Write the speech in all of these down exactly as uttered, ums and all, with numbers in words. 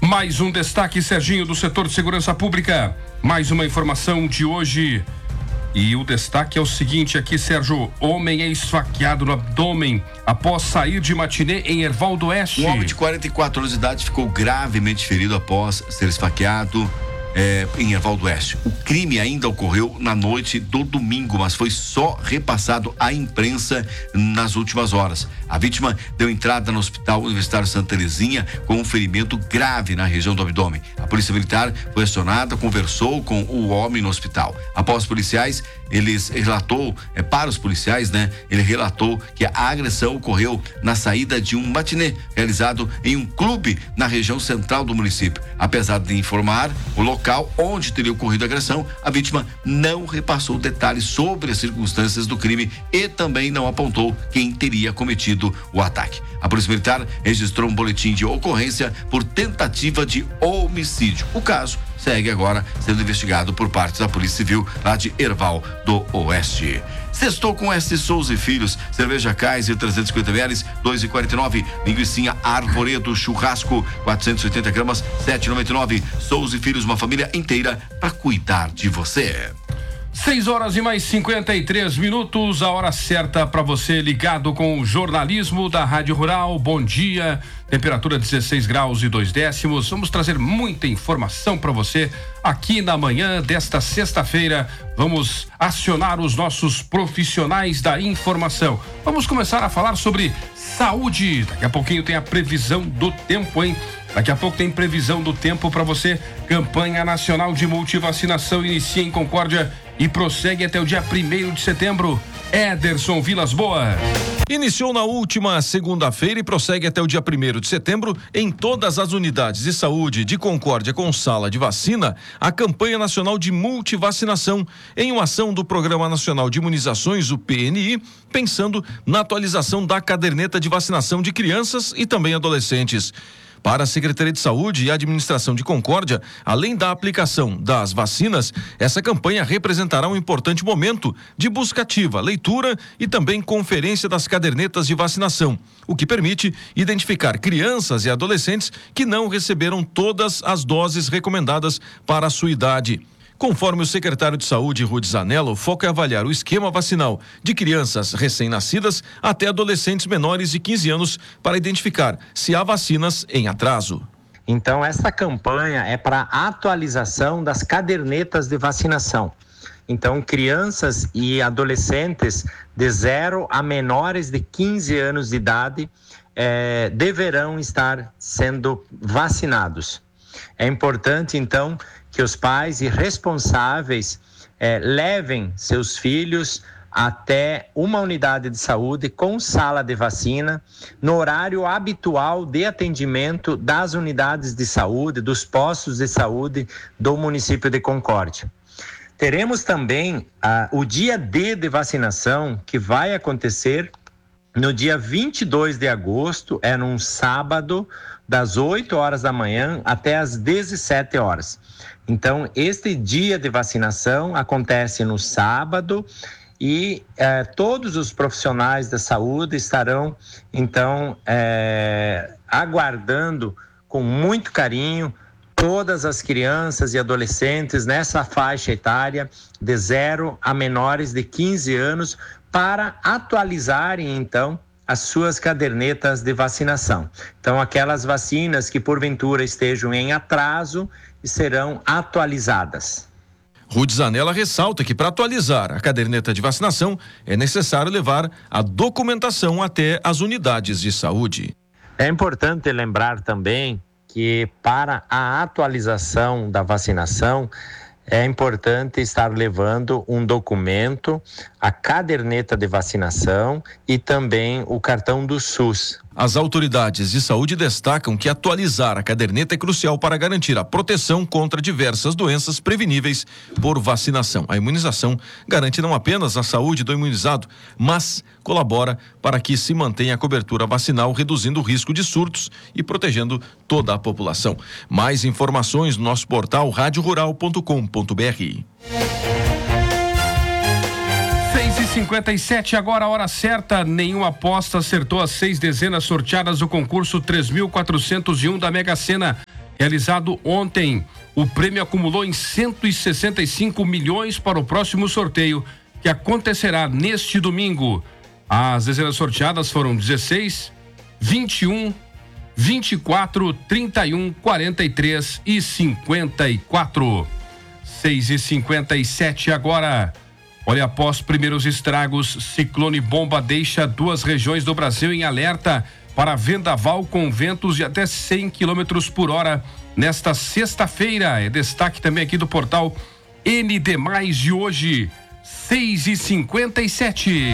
Mais um destaque, Serginho, do setor de segurança pública. Mais uma informação de hoje. E o destaque é o seguinte aqui, Sérgio. Homem é esfaqueado no abdômen após sair de matinê em Erval do Oeste. Um homem de quarenta e quatro anos de idade ficou gravemente ferido após ser esfaqueado É, em Erval do Oeste. O crime ainda ocorreu na noite do domingo, mas foi só repassado à imprensa nas últimas horas. A vítima deu entrada no Hospital Universitário Santa Terezinha com um ferimento grave na região do abdômen. A polícia militar foi acionada, conversou com o homem no hospital. Após os policiais, eles relatou, é, para os policiais, né? Ele relatou que a agressão ocorreu na saída de um matinê realizado em um clube na região central do município. Apesar de informar o local onde teria ocorrido a agressão, a vítima não repassou detalhes sobre as circunstâncias do crime e também não apontou quem teria cometido o ataque. A Polícia Militar registrou um boletim de ocorrência por tentativa de homicídio. O caso segue agora sendo investigado por parte da Polícia Civil lá de Erval do Oeste. Sextou com S. Souza e Filhos, cerveja Kaiser trezentos e cinquenta mililitros, dois e quarenta e nove, linguicinha Arvoredo churrasco quatrocentos e oitenta gramas, sete e noventa e nove. Souza e Filhos, uma família inteira para cuidar de você. seis horas e mais cinquenta e três minutos, a hora certa para você ligado com o jornalismo da Rádio Rural. Bom dia, temperatura dezesseis graus e dois décimos. Vamos trazer muita informação para você aqui na manhã desta sexta-feira. Vamos acionar os nossos profissionais da informação. Vamos começar a falar sobre saúde. Daqui a pouquinho tem a previsão do tempo, hein? Daqui a pouco tem previsão do tempo para você. Campanha Nacional de Multivacinação inicia em Concórdia e prossegue até o dia primeiro de setembro. Ederson Vilas Boas. Iniciou na última segunda-feira e prossegue até o dia primeiro de setembro em todas as unidades de saúde de Concórdia com sala de vacina a campanha nacional de multivacinação em uma ação do Programa Nacional de Imunizações, o P N I, pensando na atualização da caderneta de vacinação de crianças e também adolescentes. Para a Secretaria de Saúde e Administração de Concórdia, além da aplicação das vacinas, essa campanha representará um importante momento de busca ativa, leitura e também conferência das cadernetas de vacinação, o que permite identificar crianças e adolescentes que não receberam todas as doses recomendadas para a sua idade. Conforme o secretário de Saúde, Rudi Zanella, o foco é avaliar o esquema vacinal de crianças recém-nascidas até adolescentes menores de quinze anos para identificar se há vacinas em atraso. Então, essa campanha é para atualização das cadernetas de vacinação. Então, crianças e adolescentes de zero a menores de quinze anos de idade eh, deverão estar sendo vacinados. É importante, então, que os pais e responsáveis eh, levem seus filhos até uma unidade de saúde com sala de vacina, no horário habitual de atendimento das unidades de saúde, dos postos de saúde do município de Concórdia. Teremos também ah, o dia D de vacinação, que vai acontecer no dia vinte e dois de agosto, é num sábado, das oito horas da manhã até as dezessete horas. Então, este dia de vacinação acontece no sábado e eh, todos os profissionais da saúde estarão, então, eh, aguardando com muito carinho todas as crianças e adolescentes nessa faixa etária de zero a menores de quinze anos para atualizarem, então, as suas cadernetas de vacinação. Então, aquelas vacinas que porventura estejam em atraso serão atualizadas. Rudi Zanella ressalta que para atualizar a caderneta de vacinação é necessário levar a documentação até as unidades de saúde. É importante lembrar também que para a atualização da vacinação é importante estar levando um documento, a caderneta de vacinação e também o cartão do SUS. As autoridades de saúde destacam que atualizar a caderneta é crucial para garantir a proteção contra diversas doenças preveníveis por vacinação. A imunização garante não apenas a saúde do imunizado, mas colabora para que se mantenha a cobertura vacinal, reduzindo o risco de surtos e protegendo toda a população. Mais informações no nosso portal rádio rural ponto com ponto br. seis e cinquenta e sete, agora a hora certa. Nenhuma aposta acertou as seis dezenas sorteadas do concurso três mil quatrocentos e um da Mega Sena. realizado ontem. O prêmio acumulou em cento e sessenta e cinco milhões para o próximo sorteio, que acontecerá neste domingo. As dezenas sorteadas foram dezesseis, vinte e um, vinte e quatro, trinta e um, quarenta e três e cinquenta e quatro. seis e cinquenta e sete agora. Olha, após primeiros estragos, ciclone bomba deixa duas regiões do Brasil em alerta para vendaval com ventos de até cem quilômetros por hora nesta sexta-feira. É destaque também aqui do portal N D mais de hoje. seis e cinquenta e sete.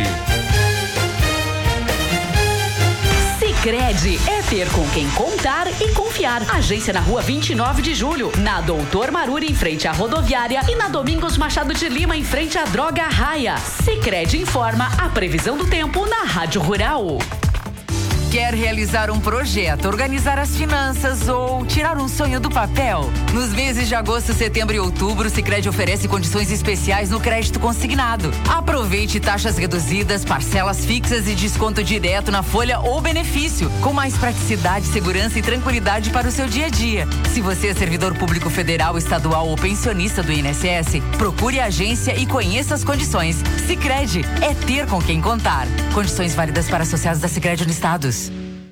Sicredi é ter com quem contar e confiar. Agência na rua vinte e nove de julho, na Doutor Maruri, em frente à rodoviária, e na Domingos Machado de Lima, em frente à Droga Raia. Sicredi informa a previsão do tempo na Rádio Rural. Quer realizar um projeto, organizar as finanças ou tirar um sonho do papel? Nos meses de agosto, setembro e outubro, o Sicredi oferece condições especiais no crédito consignado. Aproveite taxas reduzidas, parcelas fixas e desconto direto na folha ou benefício, com mais praticidade, segurança e tranquilidade para o seu dia a dia. Se você é servidor público federal, estadual ou pensionista do I N S S, procure a agência e conheça as condições. Sicredi é ter com quem contar. Condições válidas para associados da Sicredi listados.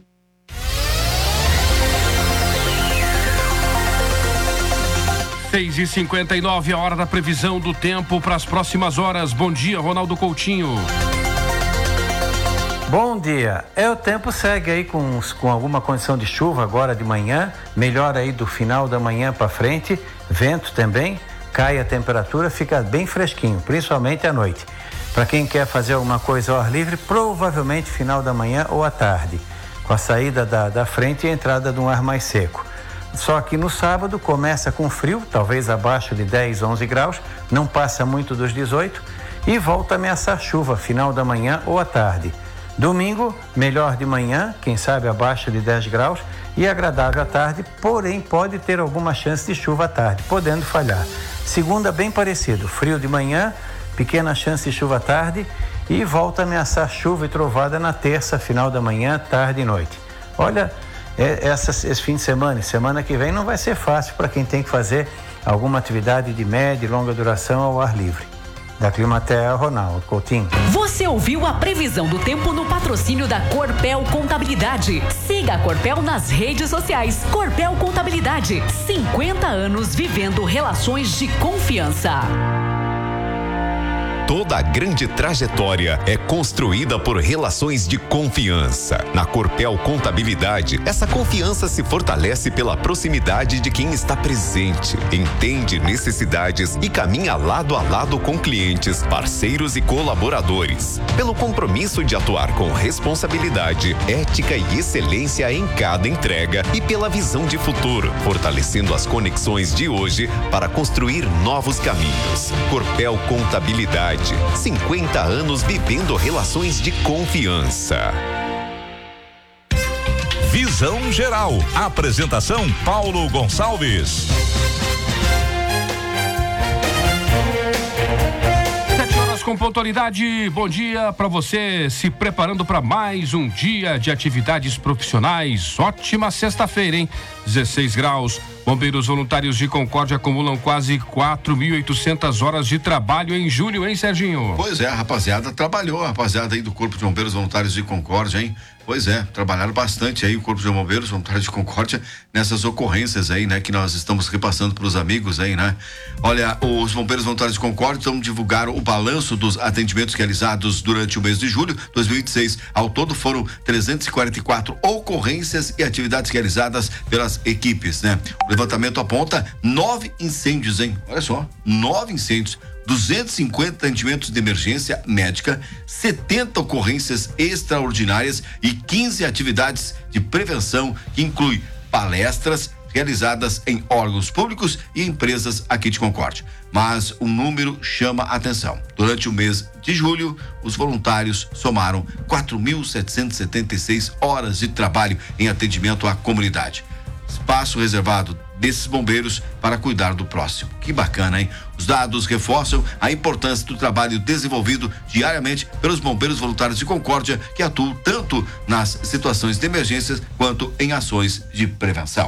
seis e cinquenta e nove, a hora da previsão do tempo para as próximas horas. Bom dia, Ronaldo Coutinho. Bom dia. É, o tempo segue aí com, com alguma condição de chuva agora de manhã, melhor aí do final da manhã para frente, vento também, cai a temperatura, fica bem fresquinho, principalmente à noite. Para quem quer fazer alguma coisa ao ar livre, provavelmente final da manhã ou à tarde, com a saída da, da frente e a entrada de um ar mais seco. Só que no sábado começa com frio, talvez abaixo de dez, onze graus, não passa muito dos dezoito e volta a ameaçar chuva final da manhã ou à tarde. Domingo, melhor de manhã, quem sabe abaixo de dez graus e agradável à tarde, porém pode ter alguma chance de chuva à tarde, podendo falhar. Segunda, bem parecido, frio de manhã, pequena chance de chuva à tarde e volta a ameaçar chuva e trovada na terça, final da manhã, tarde e noite. Olha, essa, esse fim de semana e semana que vem não vai ser fácil para quem tem que fazer alguma atividade de média e longa duração ao ar livre. Da Climatea, Ronaldo Coutinho. Você ouviu a previsão do tempo no patrocínio da Corpel Contabilidade. Siga a Corpel nas redes sociais. Corpel Contabilidade, cinquenta anos vivendo relações de confiança. Toda grande trajetória é construída por relações de confiança. Na Corpel Contabilidade, essa confiança se fortalece pela proximidade de quem está presente, entende necessidades e caminha lado a lado com clientes, parceiros e colaboradores. Pelo compromisso de atuar com responsabilidade, ética e excelência em cada entrega e pela visão de futuro, fortalecendo as conexões de hoje para construir novos caminhos. Corpel Contabilidade. cinquenta anos vivendo relações de confiança. Visão Geral. Apresentação Paulo Gonçalves. Com pontualidade, bom dia para você se preparando para mais um dia de atividades profissionais. Ótima sexta-feira, hein? dezesseis graus. Bombeiros voluntários de Concórdia acumulam quase quatro mil e oitocentas horas de trabalho em julho, hein, Serginho? Pois é, a rapaziada trabalhou, a rapaziada aí do Corpo de Bombeiros Voluntários de Concórdia, hein? Pois é, trabalharam bastante aí o Corpo de Bombeiros Voluntários de Concórdia nessas ocorrências aí, né? Que nós estamos repassando para os amigos aí, né? Olha, os Bombeiros Voluntários de Concórdia estão divulgaram o balanço dos atendimentos realizados durante o mês de julho de dois mil e vinte e seis. Ao todo foram trezentas e quarenta e quatro ocorrências e atividades realizadas pelas equipes, né? O levantamento aponta nove incêndios, hein? Olha só, nove incêndios. duzentos e cinquenta atendimentos de emergência médica, setenta ocorrências extraordinárias e quinze atividades de prevenção, que inclui palestras realizadas em órgãos públicos e empresas aqui de Concórdia. Mas um número chama a atenção. Durante o mês de julho, os voluntários somaram quatro mil setecentas e setenta e seis horas de trabalho em atendimento à comunidade. Espaço reservado desses bombeiros para cuidar do próximo. Que bacana, hein? Os dados reforçam a importância do trabalho desenvolvido diariamente pelos bombeiros voluntários de Concórdia, que atuam tanto nas situações de emergências quanto em ações de prevenção.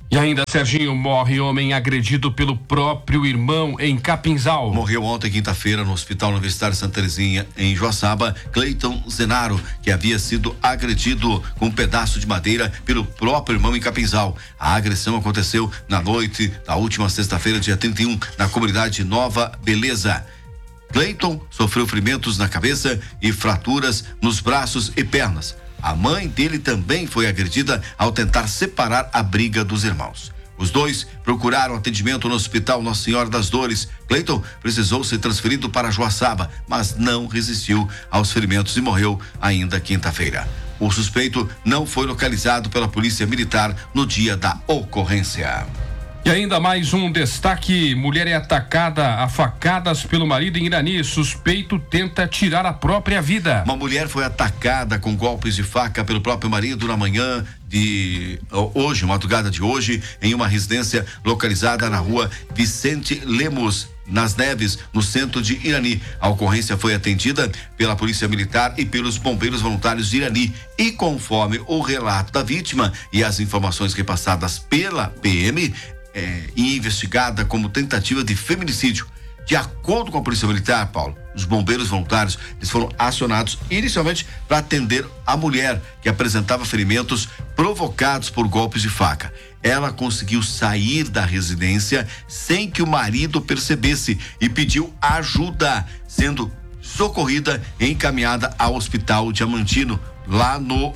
E ainda, Serginho, morre homem agredido pelo próprio irmão em Capinzal. Morreu ontem, quinta-feira, no Hospital Universitário Santa Terezinha, em Joaçaba, Cleiton Zenaro, que havia sido agredido com um pedaço de madeira pelo próprio irmão em Capinzal. A agressão aconteceu na noite da última sexta-feira, dia trinta e um, na comunidade Nova Beleza. Cleiton sofreu ferimentos na cabeça e fraturas nos braços e pernas. A mãe dele também foi agredida ao tentar separar a briga dos irmãos. Os dois procuraram atendimento no Hospital Nossa Senhora das Dores. Cleiton precisou ser transferido para Joaçaba, mas não resistiu aos ferimentos e morreu ainda quinta-feira. O suspeito não foi localizado pela Polícia Militar no dia da ocorrência. E ainda mais um destaque: mulher é atacada a facadas pelo marido em Irani. Suspeito tenta tirar a própria vida. Uma mulher foi atacada com golpes de faca pelo próprio marido na manhã de hoje, madrugada de hoje, em uma residência localizada na rua Vicente Lemos, nas Neves, no centro de Irani. A ocorrência foi atendida pela Polícia Militar e pelos bombeiros voluntários de Irani. E conforme o relato da vítima e as informações repassadas pela P M, É, e investigada como tentativa de feminicídio. De acordo com a Polícia Militar, Paulo, os bombeiros voluntários, eles foram acionados inicialmente para atender a mulher que apresentava ferimentos provocados por golpes de faca. Ela conseguiu sair da residência sem que o marido percebesse e pediu ajuda, sendo socorrida e encaminhada ao Hospital Diamantino, lá no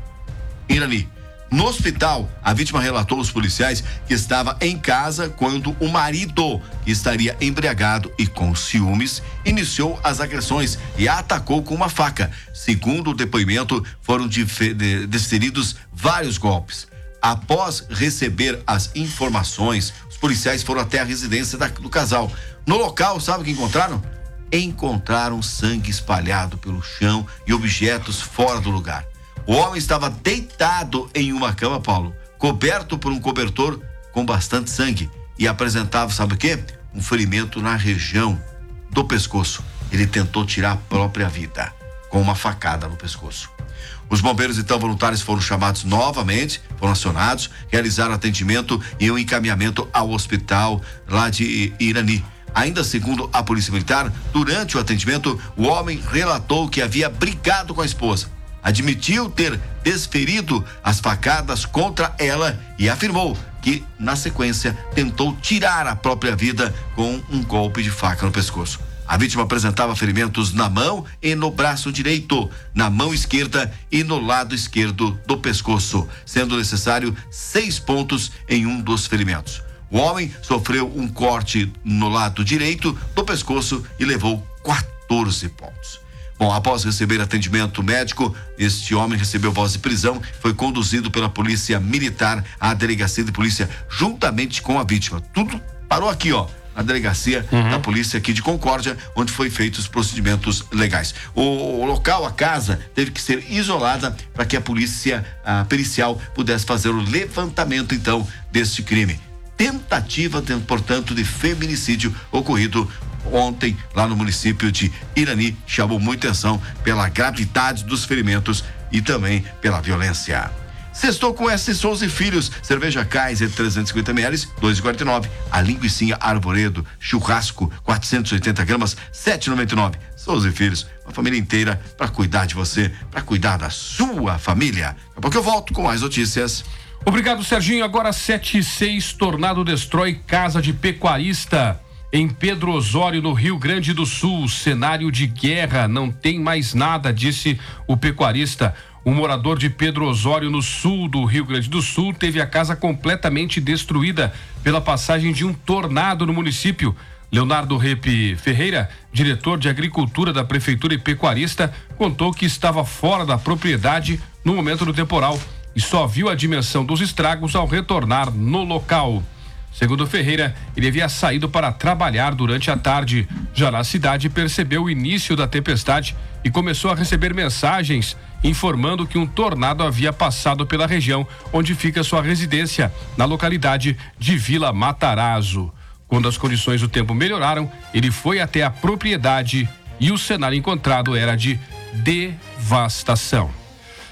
Irani. No hospital, a vítima relatou aos policiais que estava em casa quando o marido, que estaria embriagado e com ciúmes, iniciou as agressões e a atacou com uma faca. Segundo o depoimento, foram desferidos vários golpes. Após receber as informações, os policiais foram até a residência da, do casal. No local, sabe o que encontraram? Encontraram sangue espalhado pelo chão e objetos fora do lugar. O homem estava deitado em uma cama, Paulo, coberto por um cobertor com bastante sangue e apresentava, sabe o quê? Um ferimento na região do pescoço. Ele tentou tirar a própria vida com uma facada no pescoço. Os bombeiros, então, voluntários foram chamados novamente, foram acionados, realizaram atendimento e um encaminhamento ao hospital lá de Irani. Ainda segundo a Polícia Militar, durante o atendimento, o homem relatou que havia brigado com a esposa. Admitiu ter desferido as facadas contra ela e afirmou que, na sequência, tentou tirar a própria vida com um golpe de faca no pescoço. A vítima apresentava ferimentos na mão e no braço direito, na mão esquerda e no lado esquerdo do pescoço, sendo necessário seis pontos em um dos ferimentos. O homem sofreu um corte no lado direito do pescoço e levou quatorze pontos. Bom, após receber atendimento médico, este homem recebeu voz de prisão, foi conduzido pela Polícia Militar à delegacia de polícia juntamente com a vítima. Tudo parou aqui, ó, na delegacia uhum. da polícia aqui de Concórdia, onde foi feitos os procedimentos legais. O, o local, a casa, teve que ser isolada para que a polícia a pericial pudesse fazer o levantamento, então, deste crime. Tentativa, portanto, de feminicídio ocorrido ontem lá no município de Irani. Chamou muita atenção pela gravidade dos ferimentos e também pela violência. Sextou com S. Souza e Filhos, cerveja Kaiser trezentos e cinquenta mililitros, dois reais e quarenta e nove centavos. A linguicinha Arvoredo, churrasco, quatrocentos e oitenta gramas, sete reais e noventa e nove centavos. Souza e Filhos, uma família inteira para cuidar de você, para cuidar da sua família. Daqui a pouco eu volto com mais notícias. Obrigado, Serginho. Agora sete e seis, tornado destrói casa de pecuarista em Pedro Osório, no Rio Grande do Sul. Cenário de guerra, não tem mais nada, disse o pecuarista. Um morador de Pedro Osório, no sul do Rio Grande do Sul, teve a casa completamente destruída pela passagem de um tornado no município. Leonardo Repe Ferreira, diretor de agricultura da prefeitura e pecuarista, contou que estava fora da propriedade no momento do temporal e só viu a dimensão dos estragos ao retornar no local. Segundo Ferreira, ele havia saído para trabalhar durante a tarde. Já na cidade, percebeu o início da tempestade e começou a receber mensagens informando que um tornado havia passado pela região onde fica sua residência, na localidade de Vila Matarazzo. Quando as condições do tempo melhoraram, ele foi até a propriedade e o cenário encontrado era de devastação.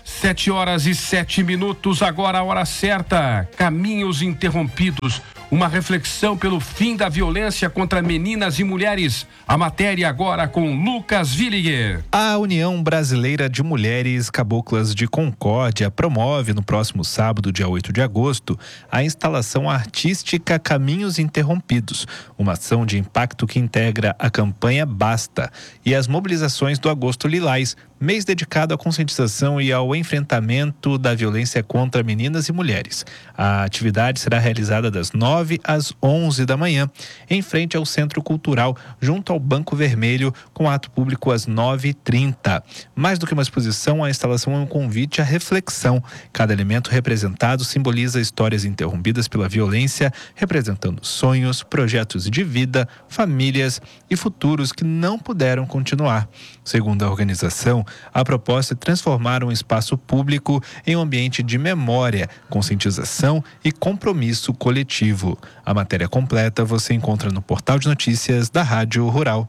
Sete horas e sete minutos, agora a hora certa. Caminhos interrompidos. Uma reflexão pelo fim da violência contra meninas e mulheres. A matéria agora com Lucas Villiger. A União Brasileira de Mulheres Caboclas de Concórdia promove no próximo sábado, dia oito de agosto, a instalação artística Caminhos Interrompidos, uma ação de impacto que integra a campanha Basta e as mobilizações do Agosto Lilás, mês dedicado à conscientização e ao enfrentamento da violência contra meninas e mulheres. A atividade será realizada das nove às onze da manhã, em frente ao Centro Cultural, junto ao Banco Vermelho, com ato público às nove e trinta. Mais do que uma exposição, a instalação é um convite à reflexão. Cada elemento representado simboliza histórias interrompidas pela violência, representando sonhos, projetos de vida, famílias e futuros que não puderam continuar. Segundo a organização, a proposta é transformar um espaço público em um ambiente de memória, conscientização e compromisso coletivo. A matéria completa você encontra no portal de notícias da Rádio Rural.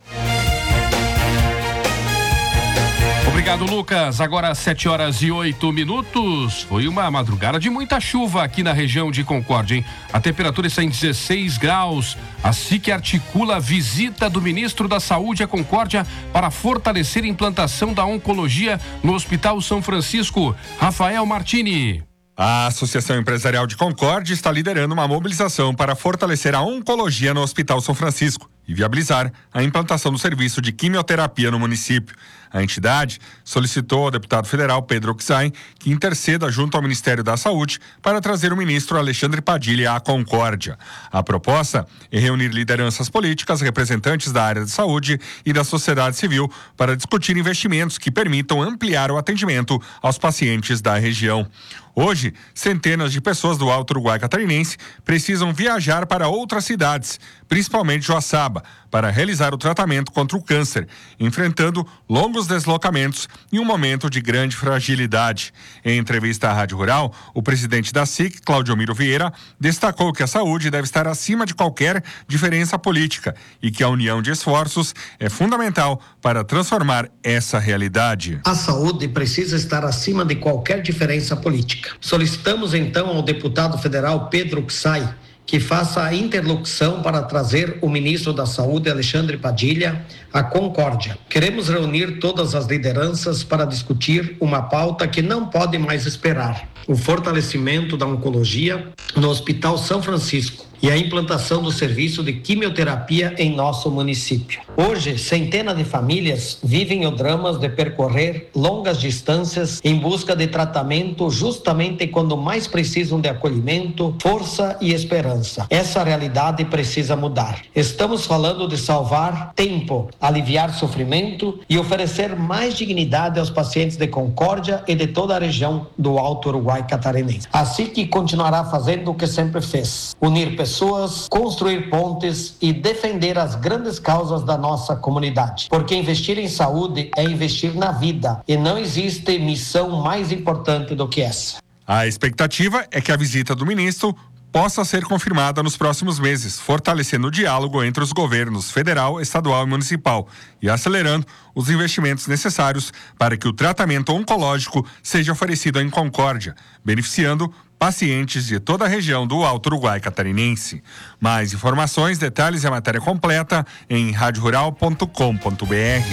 Obrigado, Lucas. Agora sete horas e oito minutos. Foi uma madrugada de muita chuva aqui na região de Concórdia, hein? A temperatura está em dezesseis graus. A S I C articula a visita do ministro da Saúde a Concórdia para fortalecer a implantação da oncologia no Hospital São Francisco. Rafael Martini. A Associação Empresarial de Concórdia está liderando uma mobilização para fortalecer a oncologia no Hospital São Francisco e viabilizar a implantação do serviço de quimioterapia no município. A entidade solicitou ao deputado federal Pedro Oxay que interceda junto ao Ministério da Saúde para trazer o ministro Alexandre Padilha à Concórdia. A proposta é reunir lideranças políticas, representantes da área de saúde e da sociedade civil para discutir investimentos que permitam ampliar o atendimento aos pacientes da região. Hoje, centenas de pessoas do Alto Uruguai Catarinense precisam viajar para outras cidades, principalmente Joaçaba, para realizar o tratamento contra o câncer, enfrentando longos deslocamentos e um momento de grande fragilidade. Em entrevista à Rádio Rural, o presidente da S I C, Claudio Miro Vieira, destacou que a saúde deve estar acima de qualquer diferença política e que a união de esforços é fundamental para transformar essa realidade. A saúde precisa estar acima de qualquer diferença política. Solicitamos então ao deputado federal Pedro Oxay que faça a interlocução para trazer o ministro da Saúde, Alexandre Padilha, à Concórdia. Queremos reunir todas as lideranças para discutir uma pauta que não pode mais esperar: o fortalecimento da oncologia no Hospital São Francisco e a implantação do serviço de quimioterapia em nosso município. Hoje, centenas de famílias vivem o drama de percorrer longas distâncias em busca de tratamento justamente quando mais precisam de acolhimento, força e esperança. Essa realidade precisa mudar. Estamos falando de salvar tempo, aliviar sofrimento e oferecer mais dignidade aos pacientes de Concórdia e de toda a região do Alto Uruguai Catarinense. Assim que continuará fazendo o que sempre fez: unir pessoas, pessoas, construir pontes e defender as grandes causas da nossa comunidade. Porque investir em saúde é investir na vida e não existe missão mais importante do que essa. A expectativa é que a visita do ministro possa ser confirmada nos próximos meses, fortalecendo o diálogo entre os governos federal, estadual e municipal e acelerando os investimentos necessários para que o tratamento oncológico seja oferecido em Concórdia, beneficiando pacientes de toda a região do Alto Uruguai Catarinense. Mais informações, detalhes e a matéria completa em rádio rural ponto com ponto b r.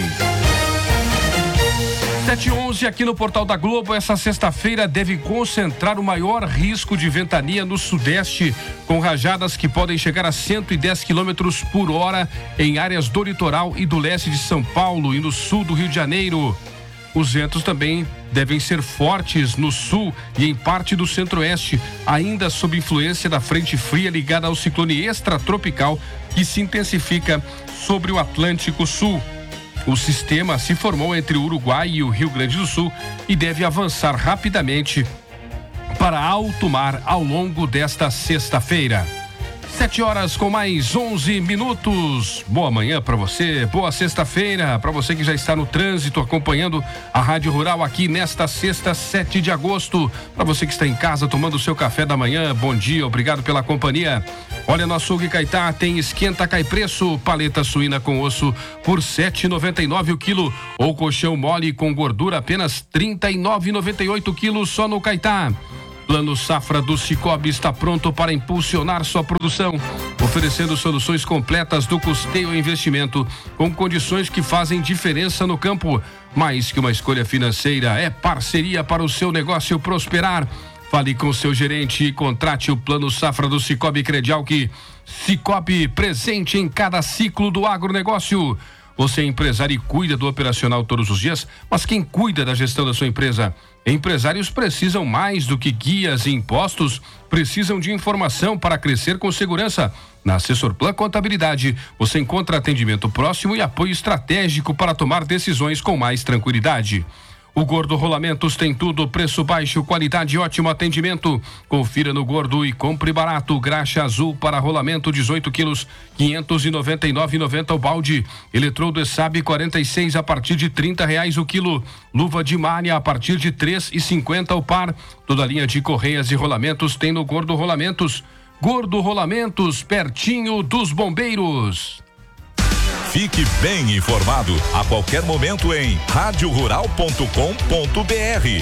sete e onze aqui no Portal da Globo. Essa sexta-feira deve concentrar o maior risco de ventania no sudeste, com rajadas que podem chegar a cento e dez quilômetros por hora em áreas do litoral e do leste de São Paulo e no sul do Rio de Janeiro. Os ventos também devem ser fortes no sul e em parte do centro-oeste, ainda sob influência da frente fria ligada ao ciclone extratropical que se intensifica sobre o Atlântico Sul. O sistema se formou entre o Uruguai e o Rio Grande do Sul e deve avançar rapidamente para alto mar ao longo desta sexta-feira. Sete horas com mais onze minutos. Boa manhã para você, boa sexta-feira para você que já está no trânsito acompanhando a Rádio Rural aqui nesta sexta, sete de agosto. Para você que está em casa tomando o seu café da manhã, bom dia, obrigado pela companhia. Olha, no Açougue Caetá tem esquenta cai preço, paleta suína com osso por sete e noventa e nove o quilo, ou colchão mole com gordura apenas trinta e nove e noventa e oito quilos só no Caetá. Plano Safra do Cicobi está pronto para impulsionar sua produção, oferecendo soluções completas do custeio e investimento, com condições que fazem diferença no campo. Mais que uma escolha financeira, é parceria para o seu negócio prosperar. Fale com seu gerente e contrate o Plano Safra do Cicobi Credial, que Cicobi presente em cada ciclo do agronegócio. Você é empresário e cuida do operacional todos os dias, mas quem cuida da gestão da sua empresa? Empresários precisam mais do que guias e impostos, precisam de informação para crescer com segurança. Na Assessor Plan Contabilidade, você encontra atendimento próximo e apoio estratégico para tomar decisões com mais tranquilidade. O Gordo Rolamentos tem tudo, preço baixo, qualidade e ótimo atendimento. Confira no Gordo e compre barato. Graxa azul para rolamento dezoito quilos, quinhentos e noventa e nove reais e noventa centavos o balde. Eletrodo ESAB quarenta e seis a partir de trinta reais o quilo. Luva de malha a partir de três e cinquenta o par. Toda linha de correias e rolamentos tem no Gordo Rolamentos. Gordo Rolamentos, pertinho dos bombeiros. Fique bem informado a qualquer momento em rádio rural ponto com ponto br.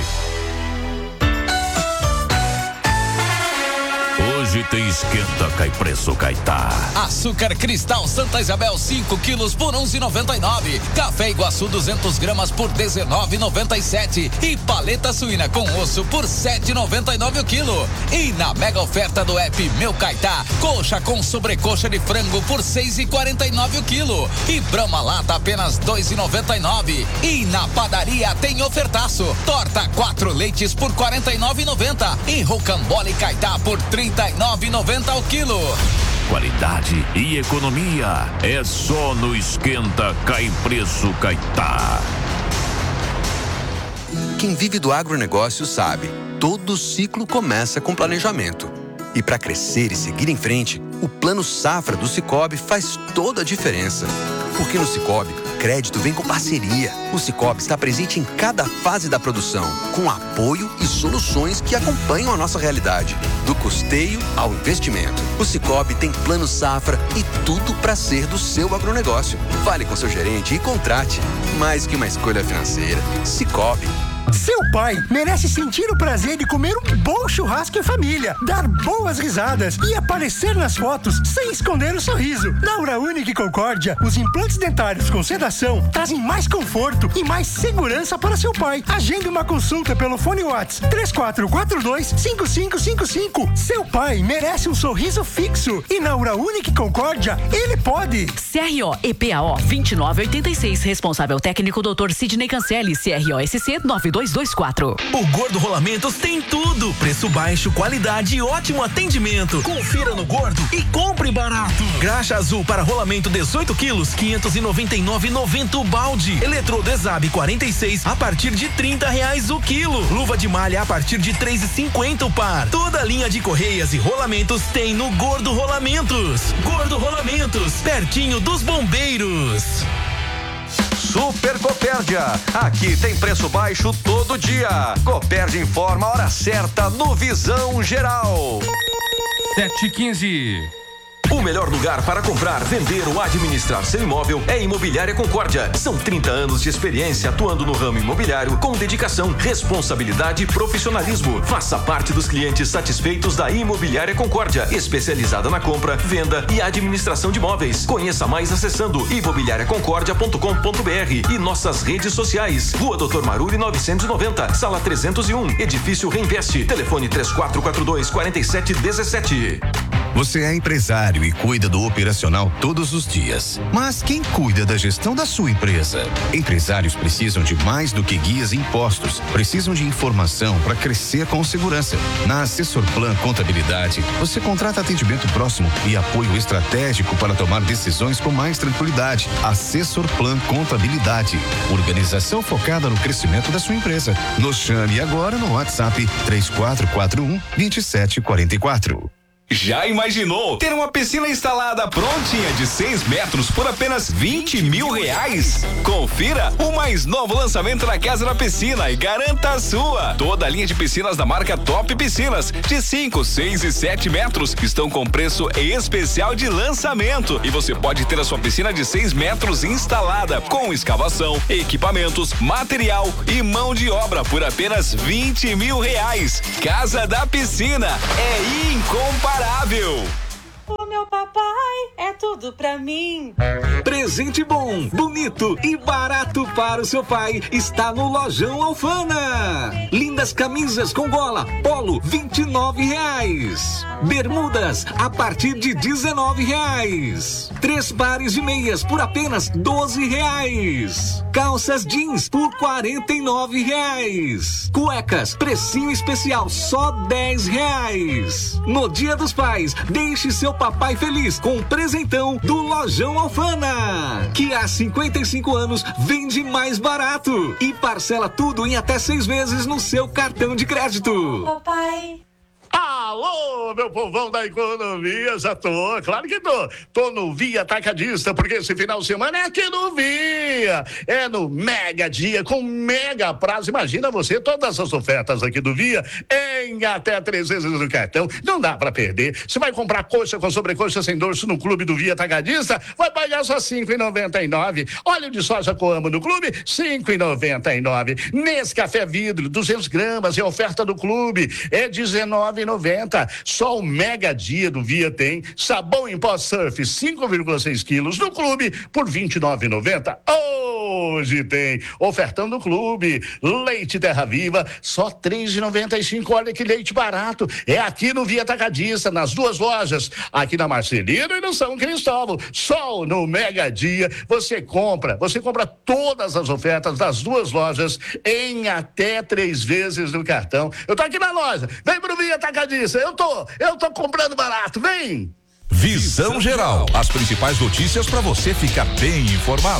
Hoje tem esquenta cai preço Caetá. Açúcar cristal Santa Isabel cinco quilos por onze e noventa e nove. Café Iguaçu duzentas gramas por dezenove e noventa e sete. E paleta suína com osso por sete e noventa e nove o quilo. E na mega oferta do app Meu Caetá, coxa com sobrecoxa de frango por seis e quarenta e nove o quilo. E Brahma lata apenas dois e noventa e nove. E na padaria tem ofertaço. Torta quatro leites por quarenta e nove e noventa. E rocambole Caetá por trinta e nove e noventa o quilo. Qualidade e economia é só no Esquenta Cai Preço Caetá. Quem vive do agronegócio sabe, todo ciclo começa com planejamento. E para crescer e seguir em frente, o Plano Safra do Cicobi faz toda a diferença. Porque no Cicobi, crédito vem com parceria. O Cicobi está presente em cada fase da produção, com apoio e soluções que acompanham a nossa realidade, do custeio ao investimento. O Cicobi tem Plano Safra e tudo para ser do seu agronegócio. Fale com seu gerente e contrate. Mais que uma escolha financeira, Cicobi. Seu pai merece sentir o prazer de comer um bom churrasco em família, dar boas risadas e aparecer nas fotos sem esconder o sorriso. Na Uraunic Concórdia, os implantes dentários com sedação trazem mais conforto e mais segurança para seu pai. Agende uma consulta pelo fone WhatsApp três quatro quatro dois, cinco cinco cinco cinco. Seu pai merece um sorriso fixo e na Uraunic Concórdia ele pode. C R O E P A O vinte e nove oitenta e seis, responsável técnico doutor Sidney Cancelli, C R O S C nove dois dois quatro. O Gordo Rolamentos tem tudo, preço baixo, qualidade e ótimo atendimento. Confira no Gordo e compre barato. Graxa azul para rolamento dezoito quilos, quinhentos e noventa e nove reais e noventa centavos o balde. Eletrodo ESAB quarenta e seis a partir de trinta reais o quilo. Luva de malha a partir de três e cinquenta o par. Toda a linha de correias e rolamentos tem no Gordo Rolamentos. Gordo Rolamentos, pertinho dos bombeiros. Super Copérdia, aqui tem preço baixo todo dia. Copérdia informa a hora certa no Visão Geral. sete e quinze. O melhor lugar para comprar, vender ou administrar seu imóvel é Imobiliária Concórdia. São trinta anos de experiência atuando no ramo imobiliário com dedicação, responsabilidade e profissionalismo. Faça parte dos clientes satisfeitos da Imobiliária Concórdia, especializada na compra, venda e administração de imóveis. Conheça mais acessando imobiliária concórdia ponto com ponto br e nossas redes sociais. Rua doutor Maruri novecentos e noventa, sala trezentos e um, Edifício Reinveste. Telefone três quatro quatro dois, quatro sete um sete. Você é empresário e cuida do operacional todos os dias. Mas quem cuida da gestão da sua empresa? Empresários precisam de mais do que guias e impostos. Precisam de informação para crescer com segurança. Na Assessor Plan Contabilidade, você contrata atendimento próximo e apoio estratégico para tomar decisões com mais tranquilidade. Assessor Plan Contabilidade. Organização focada no crescimento da sua empresa. Nos chame agora no WhatsApp três quatro quatro um, dois sete quatro quatro. Já imaginou ter uma piscina instalada prontinha de seis metros por apenas vinte mil reais? Confira o mais novo lançamento na Casa da Piscina e garanta a sua. Toda a linha de piscinas da marca Top Piscinas de cinco, seis e sete metros estão com preço especial de lançamento e você pode ter a sua piscina de seis metros instalada com escavação, equipamentos, material e mão de obra por apenas vinte mil reais. Casa da Piscina é incomparável. O meu papai é tudo pra mim. Presente bom, bonito e barato para o seu pai está no Lojão Alfana. Lindas camisas com gola, polo, vinte e nove reais. Bermudas a partir de dezenove reais. Três pares de meias por apenas doze reais. Calças jeans por quarenta e nove reais. Cuecas, precinho especial, só dez reais. No Dia dos Pais, deixe seu papai feliz com um presentão do Lojão Alfana, que há cinquenta e cinco anos vende mais barato e parcela tudo em até seis vezes no seu cartão de crédito. Papai. Alô, meu povão da economia, já tô, claro que tô. Tô no Via Atacadista, porque esse final de semana é aqui no Via. É no Mega Dia, com mega prazo. Imagina você, todas as ofertas aqui do Via em até três vezes no cartão. Não dá pra perder. Você vai comprar coxa com sobrecoxa sem dorso no Clube do Via Atacadista, vai pagar só cinco reais e noventa e nove centavos. Óleo de soja Coamo no Clube, cinco reais e noventa e nove centavos. Nesse café vidro, duzentas gramas, é oferta do Clube, é dezenove reais e noventa centavos. Só o Mega Dia do Via tem sabão em pó Surf cinco vírgula seis quilos no Clube por vinte e nove reais e noventa centavos. Hoje tem ofertão do Clube, leite Terra Viva, só três reais e noventa e cinco centavos. Olha que leite barato. É aqui no Via Atacadista, nas duas lojas, aqui na Marcelino e no São Cristóvão. Só no Mega Dia você compra, você compra todas as ofertas das duas lojas em até três vezes no cartão. Eu tô aqui na loja, vem pro Via Atacadista, eu tô, eu tô comprando barato, vem! Visão Geral, as principais notícias para você ficar bem informado.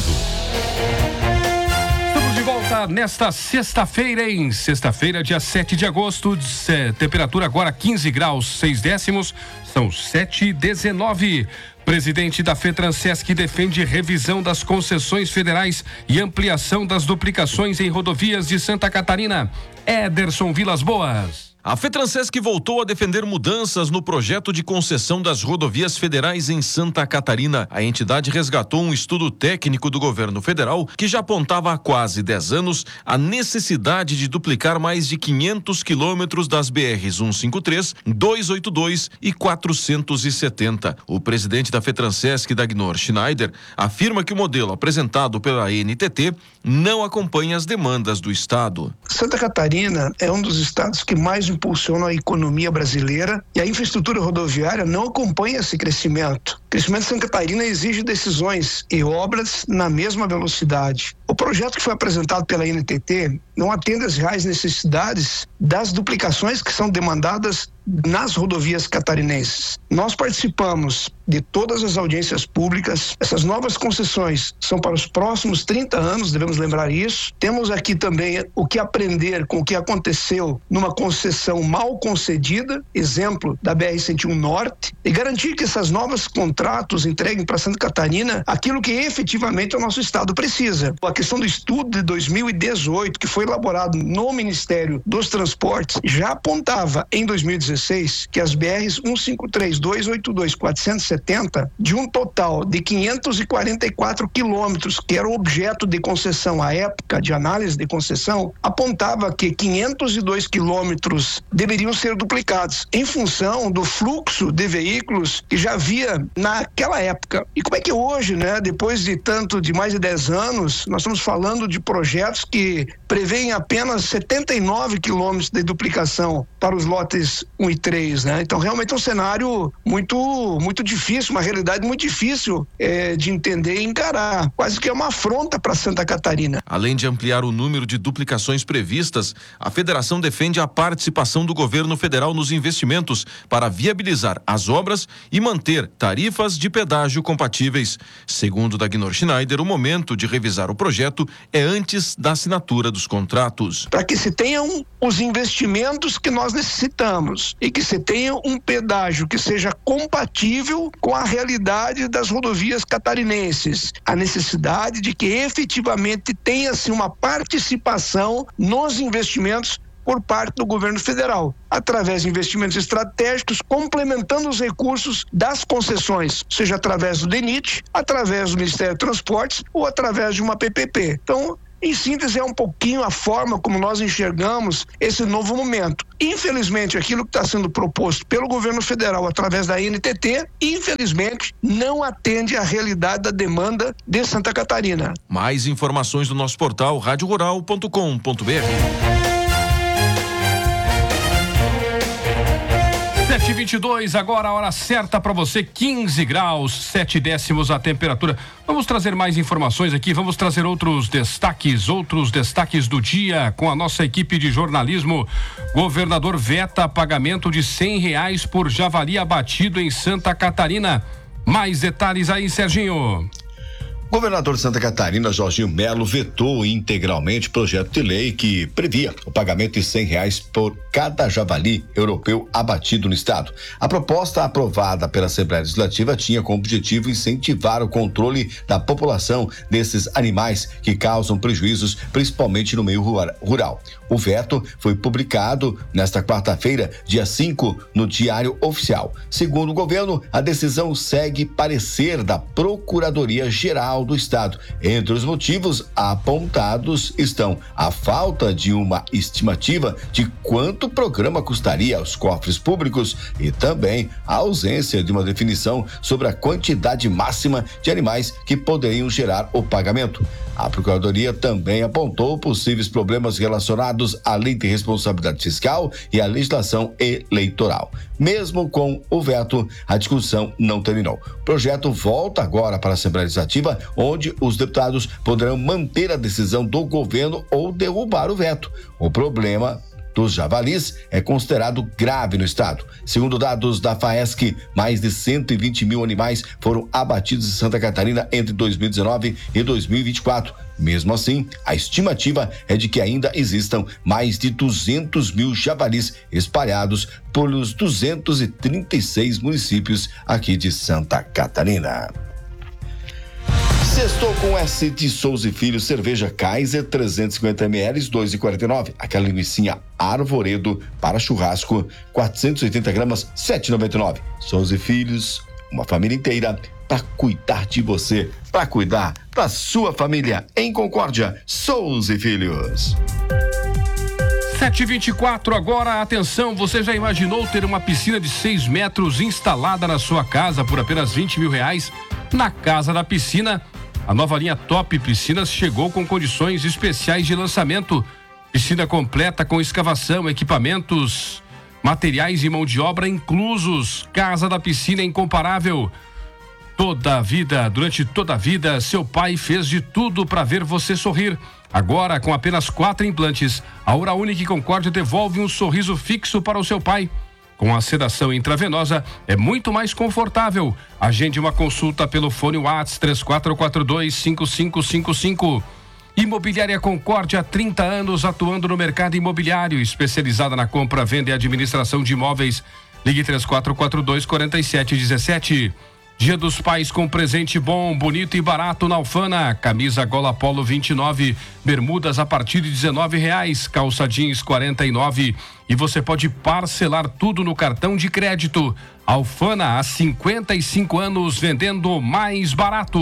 Estamos de volta nesta sexta-feira, em sexta-feira, dia sete de agosto, temperatura agora quinze graus, seis décimos, são sete e dezenove. Presidente da FETRANSESC defende revisão das concessões federais e ampliação das duplicações em rodovias de Santa Catarina. Ederson Vilas Boas. A FETRANSESC voltou a defender mudanças no projeto de concessão das rodovias federais em Santa Catarina. A entidade resgatou um estudo técnico do governo federal que já apontava há quase dez anos a necessidade de duplicar mais de quinhentos quilômetros das B Rs cento e cinquenta e três, duzentos e oitenta e dois e quatrocentos e setenta. O presidente da FETRANSESC, Dagnor Schneider, afirma que o modelo apresentado pela N T T não acompanha as demandas do estado. Santa Catarina é um dos estados que mais impulsiona a economia brasileira e a infraestrutura rodoviária não acompanha esse crescimento. O crescimento de Santa Catarina exige decisões e obras na mesma velocidade. O projeto que foi apresentado pela N T T não atende às reais necessidades das duplicações que são demandadas nas rodovias catarinenses. Nós participamos de todas as audiências públicas. Essas novas concessões são para os próximos trinta anos, devemos lembrar isso. Temos aqui também o que aprender com o que aconteceu numa concessão mal concedida, exemplo da B R cento e um Norte, e garantir que essas novas contratos entreguem para Santa Catarina aquilo que efetivamente o nosso estado precisa. A questão do estudo de dois mil e dezoito, que foi elaborado no Ministério dos Transportes, já apontava em dois mil e dezesseis que as B Rs cento e cinquenta e três, duzentos e oitenta e dois, quatrocentos e setenta, de um total de quinhentos e quarenta e quatro quilômetros, que era o objeto de concessão à época de análise de concessão, apontava que quinhentos e dois quilômetros deveriam ser duplicados em função do fluxo de veículos que já havia naquela época. E como é que hoje, né, depois de tanto de mais de dez anos, nós estamos falando de projetos que prevêem apenas setenta e nove quilômetros de duplicação para os lotes um e três, né? Então realmente é um cenário muito, muito difícil, uma realidade muito difícil é, de entender e encarar. Quase que é uma afronta para Santa Catarina. Além de ampliar o número de duplicações previstas, a federação defende a participação do governo federal nos investimentos para viabilizar as obras e manter tarifa tarifas de pedágio compatíveis. Segundo Dagmar Schneider, o momento de revisar o projeto é antes da assinatura dos contratos. Para que se tenham os investimentos que nós necessitamos e que se tenha um pedágio que seja compatível com a realidade das rodovias catarinenses. A necessidade de que efetivamente tenha-se uma participação nos investimentos por parte do governo federal, através de investimentos estratégicos, complementando os recursos das concessões, seja através do DENIT, através do Ministério de Transportes ou através de uma P P P. Então, em síntese, é um pouquinho a forma como nós enxergamos esse novo momento. Infelizmente, aquilo que está sendo proposto pelo governo federal através da N T T, infelizmente, não atende à realidade da demanda de Santa Catarina. Mais informações no nosso portal rádio rural ponto com ponto b r. sete e vinte e dois, agora a hora certa para você, quinze graus, sete décimos a temperatura. Vamos trazer mais informações aqui, vamos trazer outros destaques, outros destaques do dia com a nossa equipe de jornalismo. Governador veta pagamento de cem reais por javali abatido em Santa Catarina. Mais detalhes aí, Serginho. Governador de Santa Catarina, Jorginho Melo, vetou integralmente projeto de lei que previa o pagamento de cem reais por cada javali europeu abatido no estado. A proposta aprovada pela Assembleia Legislativa tinha como objetivo incentivar o controle da população desses animais que causam prejuízos, principalmente no meio rural. O veto foi publicado nesta quarta-feira, dia cinco, no Diário Oficial. Segundo o governo, a decisão segue parecer da Procuradoria-Geral do Estado. Entre os motivos apontados estão a falta de uma estimativa de quanto o programa custaria aos cofres públicos e também a ausência de uma definição sobre a quantidade máxima de animais que poderiam gerar o pagamento. A Procuradoria também apontou possíveis problemas relacionados à Lei de Responsabilidade Fiscal e à legislação eleitoral. Mesmo com o veto, a discussão não terminou. O projeto volta agora para a Assembleia Legislativa, onde os deputados poderão manter a decisão do governo ou derrubar o veto. O problema dos javalis é considerado grave no estado. Segundo dados da FAESC, mais de cento e vinte mil animais foram abatidos em Santa Catarina entre dois mil e dezenove e dois mil e vinte e quatro. Mesmo assim, a estimativa é de que ainda existam mais de duzentos mil javalis espalhados pelos duzentos e trinta e seis municípios aqui de Santa Catarina. Sextou com S de Souza e Filho, cerveja Kaiser trezentos e cinquenta mililitros, dois reais e quarenta e nove. Aquela linguicinha Arvoredo para churrasco, quatrocentos e oitenta gramas, sete reais e noventa e nove. Souza e Filhos, uma família inteira para cuidar de você, para cuidar da sua família. Em Concórdia, Souza e Filhos. sete e vinte e quatro agora, atenção, você já imaginou ter uma piscina de seis metros instalada na sua casa por apenas vinte mil reais? Na Casa da Piscina, a nova linha Top Piscinas chegou com condições especiais de lançamento. Piscina completa com escavação, equipamentos, materiais e mão de obra inclusos. Casa da Piscina é incomparável. Toda a vida, durante toda a vida, seu pai fez de tudo para ver você sorrir. Agora, com apenas quatro implantes, a Ura Unique Concórdia devolve um sorriso fixo para o seu pai. Com a sedação intravenosa, é muito mais confortável. Agende uma consulta pelo fone WhatsApp três quatro quatro dois, cinco cinco cinco cinco. Imobiliária Concórdia, há trinta anos atuando no mercado imobiliário, especializada na compra, venda e administração de imóveis. Ligue três quatro quatro dois, quatro sete um sete. Dia dos Pais com presente bom, bonito e barato na Alfana. Camisa gola polo vinte e nove, bermudas a partir de dezenove reais, calça jeans quarenta e nove e você pode parcelar tudo no cartão de crédito. Alfana, há cinquenta e cinco anos vendendo mais barato.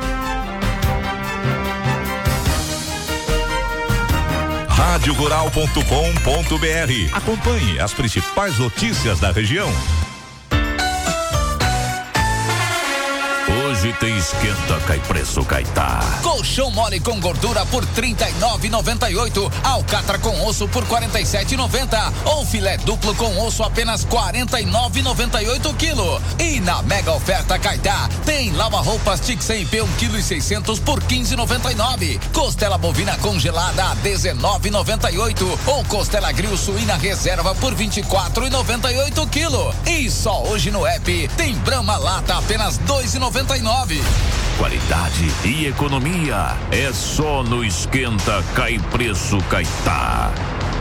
rádio rural ponto com ponto b r. Acompanhe as principais notícias da região. Hoje tem esquenta, cai preço, Caetá. Colchão mole com gordura por trinta e nove reais e noventa e oito centavos. Alcatra com osso por quarenta e sete reais e noventa centavos. Ou filé duplo com osso apenas quarenta e nove reais e noventa e oito centavos quilo. E na mega oferta Caetá tem lava-roupas Tic cem P um quilo e seiscentos por quinze reais e noventa e nove centavos. Costela bovina congelada a dezenove reais e noventa e oito centavos. Ou costela grill suína reserva por vinte e quatro reais e noventa e oito centavos quilo. E só hoje no app tem Brahma lata apenas dois reais e noventa e nove centavos. Qualidade e economia é só no Esquenta Cai Preço Caetá.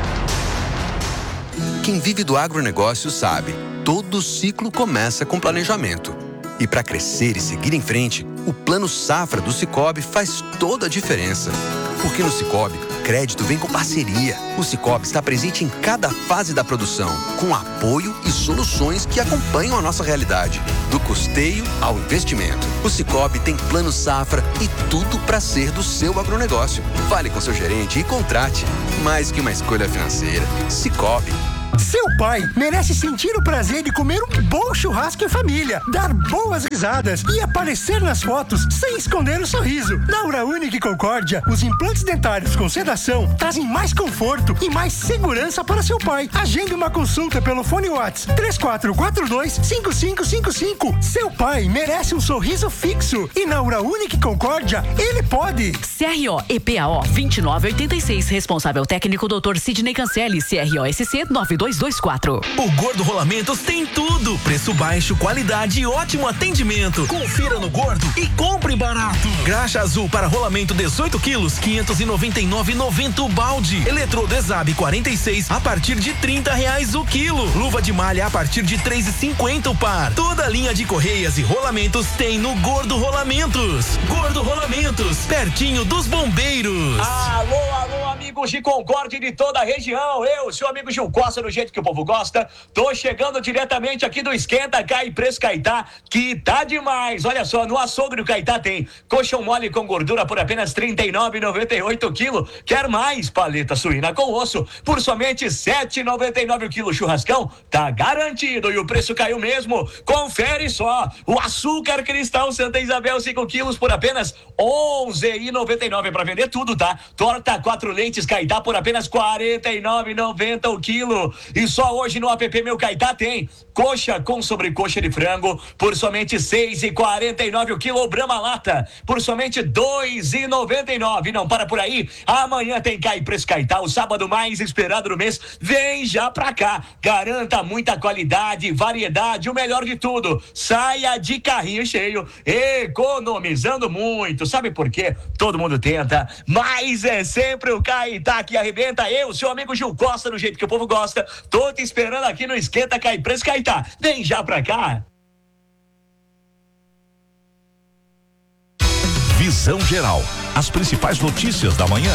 Quem vive do agronegócio sabe, todo ciclo começa com planejamento. E para crescer e seguir em frente, o Plano Safra do Sicoob faz toda a diferença. Porque no Sicoob, crédito vem com parceria. O Sicoob está presente em cada fase da produção, com apoio e soluções que acompanham a nossa realidade, do custeio ao investimento. O Sicoob tem Plano Safra e tudo para ser do seu agronegócio. Fale com seu gerente e contrate. Mais que uma escolha financeira, Sicoob. Seu pai merece sentir o prazer de comer um bom churrasco em família, dar boas risadas e aparecer nas fotos sem esconder o sorriso. Na Uraúnic e Concórdia, os implantes dentários com sedação trazem mais conforto e mais segurança para seu pai. Agende uma consulta pelo fone WhatsApp três quatro quatro dois, cinco cinco cinco cinco. Seu pai merece um sorriso fixo e na Uraúnic e Concórdia, ele pode. C R O E P A O vinte e nove oitenta e seis, responsável técnico doutor Sidney Cancelli, C R O S C nove dois dois quatro. O Gordo Rolamentos tem tudo, preço baixo, qualidade e ótimo atendimento. Confira no Gordo e compre barato. Graxa azul para rolamento dezoito quilos, quinhentos e noventa e nove reais e noventa centavos o balde. Eletrodo Exab quarenta e seis a partir de trinta reais o quilo. Luva de malha a partir de três reais e cinquenta o par. Toda a linha de correias e rolamentos tem no Gordo Rolamentos. Gordo Rolamentos, pertinho dos bombeiros. Alô, alô, amigos de Concórdia e de toda a região. Eu, seu amigo Gil Costa, do jeito que o povo gosta, tô chegando diretamente aqui do Esquenta Cai Preço Caetá, que tá demais. Olha só, no açougue do Caetá tem colchão mole com gordura por apenas trinta e nove reais e noventa e oito centavos quilo. Quer mais? Paleta suína com osso por somente sete reais e noventa e nove centavos o quilo. Churrascão tá garantido e o preço caiu mesmo. Confere só, o açúcar cristal Santa Isabel cinco quilos por apenas onze reais e noventa e nove centavos, para vender tudo, tá? Torta quatro lentes Caetá por apenas quarenta e nove reais e noventa centavos o quilo. E só hoje no app Meu Caetá tem coxa com sobrecoxa de frango por somente seis reais e quarenta e nove centavos o quilo. Ou Brahma lata por somente dois reais e noventa e nove centavos. Não para por aí, amanhã tem Cai Preço Caetá, o sábado mais esperado do mês. Vem já pra cá, garanta muita qualidade, variedade, o melhor de tudo. Saia de carrinho cheio, economizando muito. Sabe por quê? Todo mundo tenta, mas é sempre o Caetá que arrebenta. Eu, seu amigo Gil Costa, do jeito que o povo gosta, tô te esperando aqui no Esquenta Cai Preço Caetá. Vem já pra cá. Visão Geral, as principais notícias da manhã.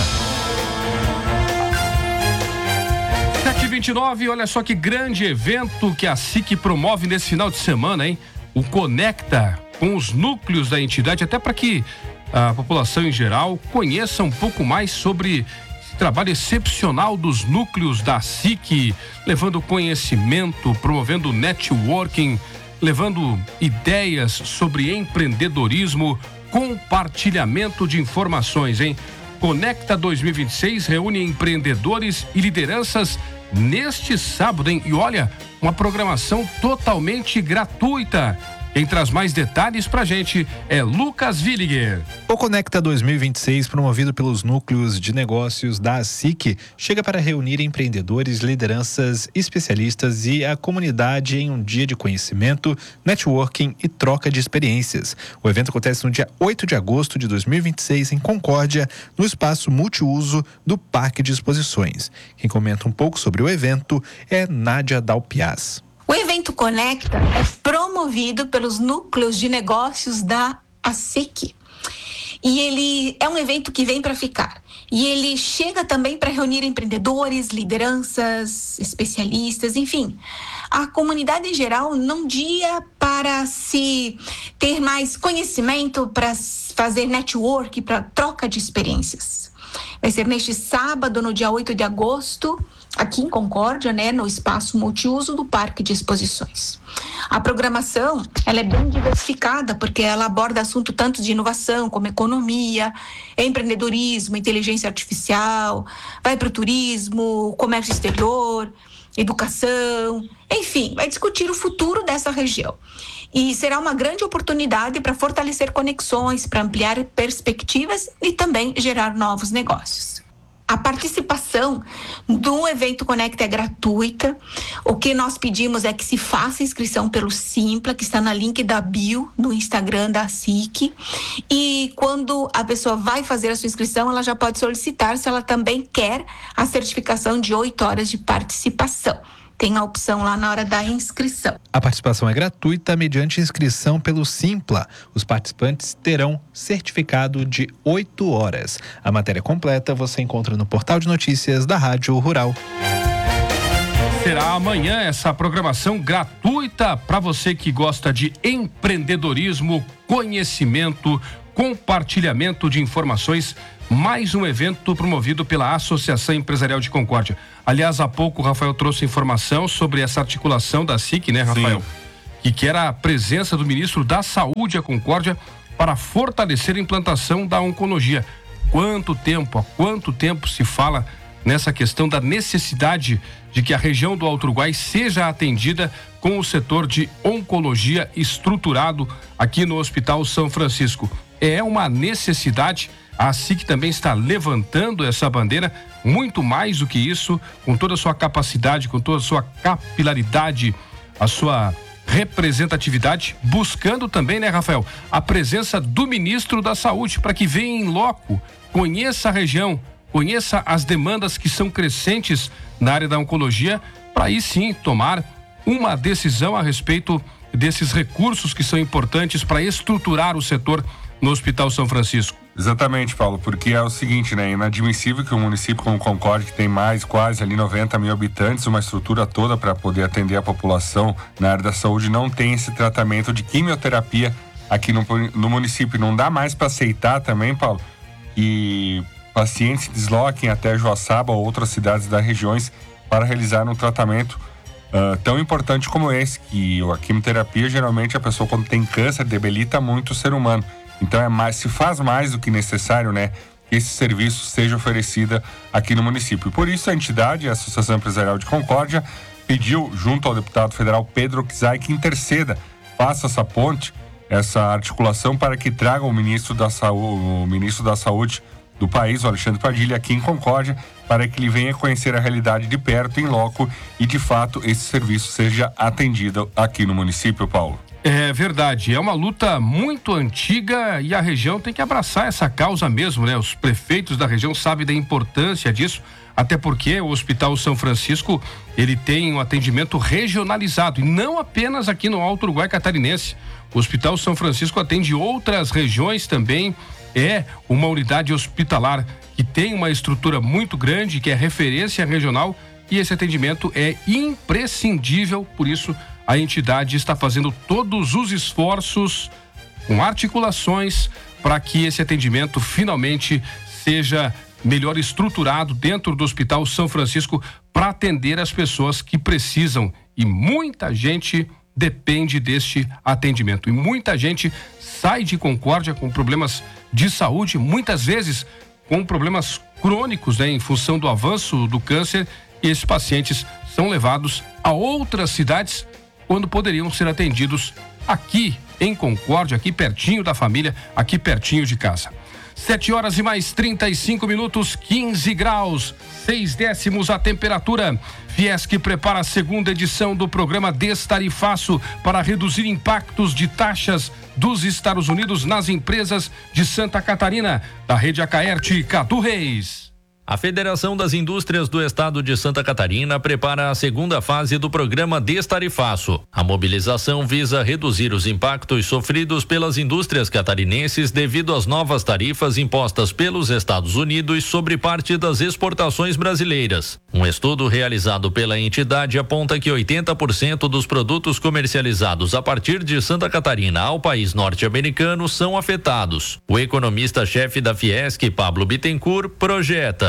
sete e vinte e nove, olha só que grande evento que a S I C promove nesse final de semana, hein? O Conecta com os núcleos da entidade, até para que a população em geral conheça um pouco mais sobre esse trabalho excepcional dos núcleos da S I C, levando conhecimento, promovendo networking, levando ideias sobre empreendedorismo, compartilhamento de informações, hein? Conecta dois mil e vinte e seis reúne empreendedores e lideranças neste sábado, hein? E olha, uma programação totalmente gratuita. Quem traz mais detalhes pra gente é Lucas Williger. O Conecta dois mil e vinte e seis, promovido pelos núcleos de negócios da S I C, chega para reunir empreendedores, lideranças, especialistas e a comunidade em um dia de conhecimento, networking e troca de experiências. O evento acontece no dia oito de agosto de dois mil e vinte e seis em Concórdia, no espaço multiuso do Parque de Exposições. Quem comenta um pouco sobre o evento é Nádia Dalpiaz. O evento Conecta é promovido pelos núcleos de negócios da S I C. E ele é um evento que vem para ficar. E ele chega também para reunir empreendedores, lideranças, especialistas, enfim, a comunidade em geral num dia para se ter mais conhecimento, para fazer network, para troca de experiências. Vai ser neste sábado, no dia oito de agosto, aqui em Concórdia, né, no espaço multiuso do Parque de Exposições. A programação, ela é bem diversificada, porque ela aborda assuntos tanto de inovação, como economia, empreendedorismo, inteligência artificial, vai para o turismo, comércio exterior, educação, enfim, vai discutir o futuro dessa região. E será uma grande oportunidade para fortalecer conexões, para ampliar perspectivas e também gerar novos negócios. A participação do evento Conecta é gratuita. O que nós pedimos é que se faça inscrição pelo Simpla, que está na link da bio no Instagram da S I C. E quando a pessoa vai fazer a sua inscrição, ela já pode solicitar se ela também quer a certificação de oito horas de participação. Tem a opção lá na hora da inscrição. A participação é gratuita mediante inscrição pelo Simpla. Os participantes terão certificado de oito horas. A matéria completa você encontra no portal de notícias da Rádio Rural. Será amanhã essa programação gratuita para você que gosta de empreendedorismo, conhecimento, compartilhamento de informações. Mais um evento promovido pela Associação Empresarial de Concórdia. Aliás, há pouco o Rafael trouxe informação sobre essa articulação da S I C, né, Rafael? Sim. Que quer a presença do ministro da Saúde, a Concórdia, para fortalecer a implantação da oncologia. Quanto tempo, há quanto tempo se fala nessa questão da necessidade de que a região do Alto Uruguai seja atendida com o setor de oncologia estruturado aqui no Hospital São Francisco. É uma necessidade. A S I C também está levantando essa bandeira, muito mais do que isso, com toda a sua capacidade, com toda a sua capilaridade, a sua representatividade, buscando também, né, Rafael, a presença do ministro da Saúde, para que venha em loco, conheça a região, conheça as demandas que são crescentes na área da oncologia, para aí sim tomar uma decisão a respeito desses recursos que são importantes para estruturar o setor no Hospital São Francisco. Exatamente, Paulo, porque é o seguinte, né? Inadmissível que um município como Concórdia, que tem mais quase ali noventa mil habitantes, uma estrutura toda para poder atender a população na área da saúde, não tem esse tratamento de quimioterapia aqui no, no município. Não dá mais para aceitar também, Paulo, que pacientes se desloquem até Joaçaba ou outras cidades das regiões para realizar um tratamento uh, tão importante como esse, que a quimioterapia, geralmente a pessoa quando tem câncer debilita muito o ser humano. Então é mais, se faz mais do que necessário, né, que esse serviço seja oferecido aqui no município. Por isso a entidade, a Associação Empresarial de Concórdia, pediu junto ao deputado federal Pedro Kizai que interceda, faça essa ponte, essa articulação para que traga o ministro da saúde, o ministro da saúde do país, o Alexandre Padilha, aqui em Concórdia, para que ele venha conhecer a realidade de perto, em loco, e de fato esse serviço seja atendido aqui no município, Paulo. É verdade, é uma luta muito antiga e a região tem que abraçar essa causa mesmo, né? Os prefeitos da região sabem da importância disso, até porque o Hospital São Francisco, ele tem um atendimento regionalizado e não apenas aqui no Alto Uruguai catarinense. O Hospital São Francisco atende outras regiões também, é uma unidade hospitalar que tem uma estrutura muito grande, que é referência regional, e esse atendimento é imprescindível, por isso a entidade está fazendo todos os esforços com articulações para que esse atendimento finalmente seja melhor estruturado dentro do Hospital São Francisco para atender as pessoas que precisam, e muita gente depende deste atendimento, e muita gente sai de Concórdia com problemas de saúde, muitas vezes com problemas crônicos, né, em função do avanço do câncer, e esses pacientes são levados a outras cidades quando poderiam ser atendidos aqui em Concórdia, aqui pertinho da família, aqui pertinho de casa. Sete horas e mais trinta e cinco minutos, quinze graus, seis décimos a temperatura. Fiesc prepara a segunda edição do programa Destarifaço para reduzir impactos de taxas dos Estados Unidos nas empresas de Santa Catarina. Da Rede Acaerte, Cadu Reis. A Federação das Indústrias do Estado de Santa Catarina prepara a segunda fase do programa Destarifaço. A mobilização visa reduzir os impactos sofridos pelas indústrias catarinenses devido às novas tarifas impostas pelos Estados Unidos sobre parte das exportações brasileiras. Um estudo realizado pela entidade aponta que oitenta por cento dos produtos comercializados a partir de Santa Catarina ao país norte-americano são afetados. O economista-chefe da Fiesc, Pablo Bittencourt, projeta: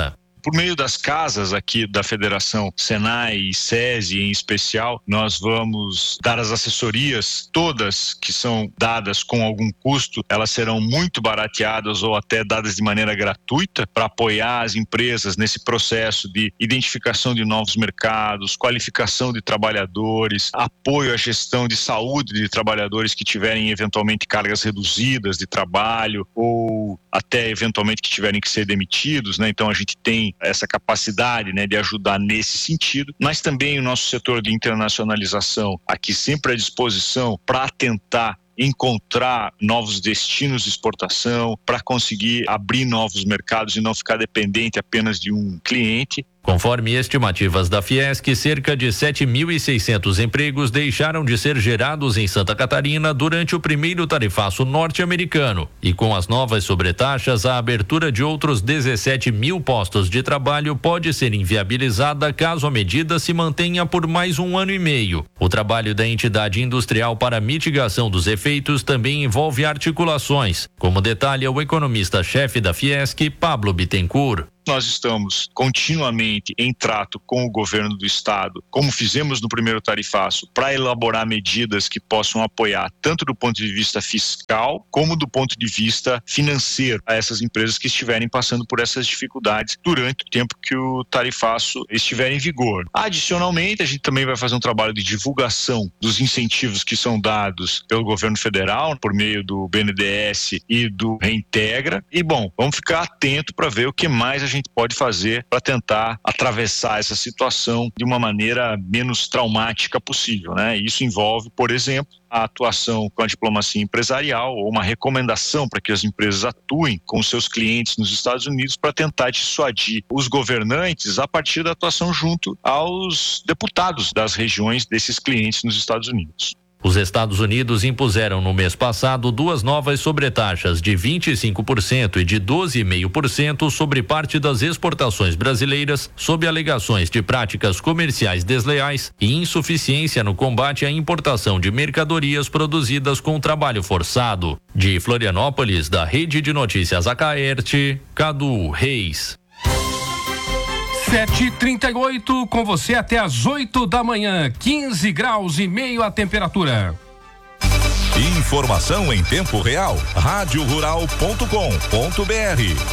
Por meio das casas aqui da Federação, Senai e SESI em especial, nós vamos dar as assessorias, todas que são dadas com algum custo, elas serão muito barateadas ou até dadas de maneira gratuita para apoiar as empresas nesse processo de identificação de novos mercados, qualificação de trabalhadores, apoio à gestão de saúde de trabalhadores que tiverem eventualmente cargas reduzidas de trabalho ou até eventualmente que tiverem que ser demitidos, né? Então a gente tem essa capacidade, né, de ajudar nesse sentido, mas também o nosso setor de internacionalização aqui sempre à disposição para tentar encontrar novos destinos de exportação, para conseguir abrir novos mercados e não ficar dependente apenas de um cliente. Conforme estimativas da Fiesc, cerca de sete mil e seiscentos empregos deixaram de ser gerados em Santa Catarina durante o primeiro tarifaço norte-americano. E com as novas sobretaxas, a abertura de outros dezessete mil postos de trabalho pode ser inviabilizada caso a medida se mantenha por mais um ano e meio. O trabalho da entidade industrial para mitigação dos efeitos também envolve articulações, como detalha o economista-chefe da Fiesc, Pablo Bittencourt. Nós estamos continuamente em trato com o governo do estado, como fizemos no primeiro tarifaço, para elaborar medidas que possam apoiar tanto do ponto de vista fiscal como do ponto de vista financeiro a essas empresas que estiverem passando por essas dificuldades durante o tempo que o tarifaço estiver em vigor. Adicionalmente, a gente também vai fazer um trabalho de divulgação dos incentivos que são dados pelo governo federal por meio do B N D E S e do Reintegra. E bom, vamos ficar atento para ver o que mais a gente pode fazer para tentar atravessar essa situação de uma maneira menos traumática possível, né? Isso envolve, por exemplo, a atuação com a diplomacia empresarial ou uma recomendação para que as empresas atuem com seus clientes nos Estados Unidos para tentar dissuadir os governantes a partir da atuação junto aos deputados das regiões desses clientes nos Estados Unidos. Os Estados Unidos impuseram no mês passado duas novas sobretaxas de vinte e cinco por cento e de doze vírgula cinco por cento sobre parte das exportações brasileiras, sob alegações de práticas comerciais desleais e insuficiência no combate à importação de mercadorias produzidas com trabalho forçado. De Florianópolis, da Rede de Notícias Acaerte, Cadu Reis. sete e trinta e oito, com você até às oito da manhã, quinze graus e meio a temperatura. Informação em tempo real, rádio rural ponto com ponto br.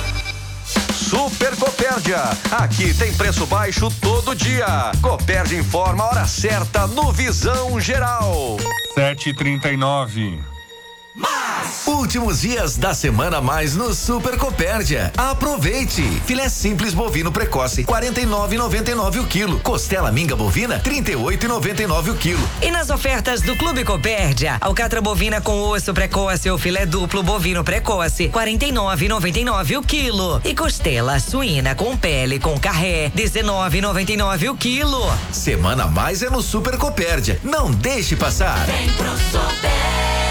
Super Copérdia, aqui tem preço baixo todo dia. Copérdia informa a hora certa no Visão Geral. sete e trinta e nove. Mas... Últimos dias da semana mais no Super Copérdia. Aproveite! Filé simples bovino precoce, quarenta e nove reais e noventa e nove centavos o quilo. Costela minga bovina, trinta e oito reais e noventa e nove centavos o quilo. E nas ofertas do Clube Copérdia, alcatra bovina com osso precoce ou filé duplo bovino precoce, quarenta e nove reais e noventa e nove centavos o quilo. E costela suína com pele com carré, dezenove reais e noventa e nove centavos o quilo. Semana mais é no Super Copérdia. Não deixe passar. Vem pro Super.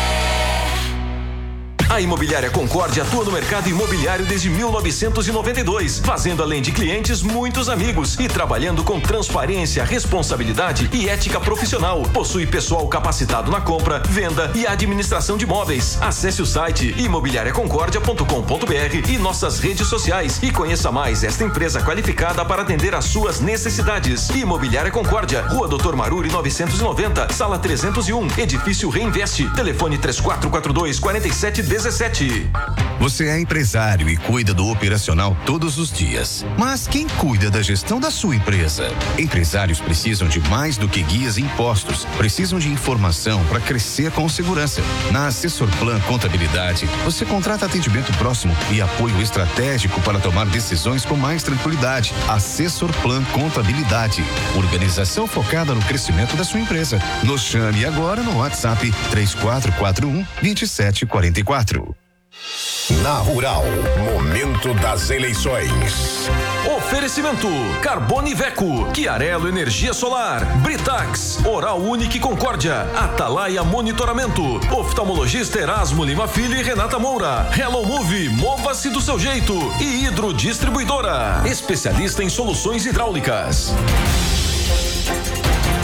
A Imobiliária Concórdia atua no mercado imobiliário desde mil novecentos e noventa e dois, fazendo além de clientes muitos amigos e trabalhando com transparência, responsabilidade e ética profissional. Possui pessoal capacitado na compra, venda e administração de imóveis. Acesse o site imobiliária concórdia ponto com ponto br e nossas redes sociais e conheça mais esta empresa qualificada para atender às suas necessidades. Imobiliária Concórdia, Rua Doutor Maruri novecentos e noventa, Sala trezentos e um, Edifício Reinveste. Telefone três quatro quatro dois, quatro sete um zero. Você é empresário e cuida do operacional todos os dias. Mas quem cuida da gestão da sua empresa? Empresários precisam de mais do que guias e impostos. Precisam de informação para crescer com segurança. Na Assessor Plan Contabilidade, você contrata atendimento próximo e apoio estratégico para tomar decisões com mais tranquilidade. Assessor Plan Contabilidade. Organização focada no crescimento da sua empresa. Nos chame agora no WhatsApp três quatro quatro um, dois sete quatro quatro. Na Rural, momento das eleições. Oferecimento: Carbone Veco, Chiarello Energia Solar, Britax, Oral Unique Concórdia, Atalaia Monitoramento, Oftalmologista Erasmo Lima Filho e Renata Moura, Hello Move, mova-se do seu jeito e Hidro Distribuidora, especialista em soluções hidráulicas.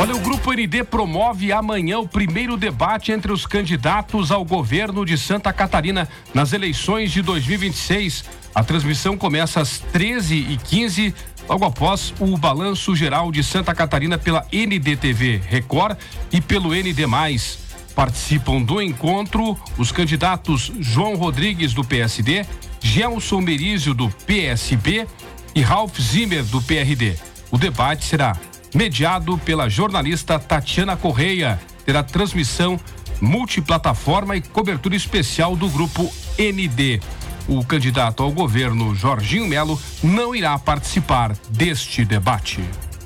Olha, o Grupo N D promove amanhã o primeiro debate entre os candidatos ao governo de Santa Catarina nas eleições de dois mil e vinte e seis. A transmissão começa às treze e quinze, logo após o Balanço Geral de Santa Catarina pela N D T V Record e pelo N D mais. Participam do encontro os candidatos João Rodrigues, do P S D, Gelson Merizio, do P S B e Ralph Zimmer, do P R D. O debate será mediado pela jornalista Tatiana Correia. Terá transmissão multiplataforma e cobertura especial do Grupo N D. O candidato ao governo, Jorginho Melo, não irá participar deste debate.